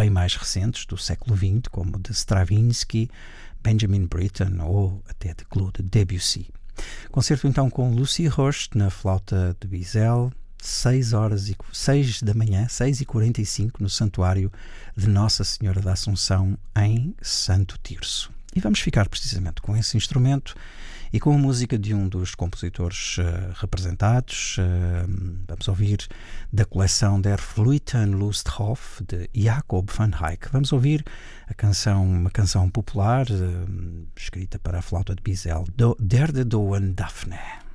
bem mais recentes, do século XX, como de Stravinsky, Benjamin Britten ou até de Claude Debussy. Concerto então com Lucy Hurst na flauta de bisel, 6 da manhã, 6h45, no Santuário de Nossa Senhora da Assunção, em Santo Tirso. E vamos ficar precisamente com esse instrumento e com a música de um dos compositores representados. Vamos ouvir da coleção Der Fluiten Lusthof, de Jacob van Eyck. Vamos ouvir uma canção popular escrita para a flauta de bisel, Der de Douwen Daphne.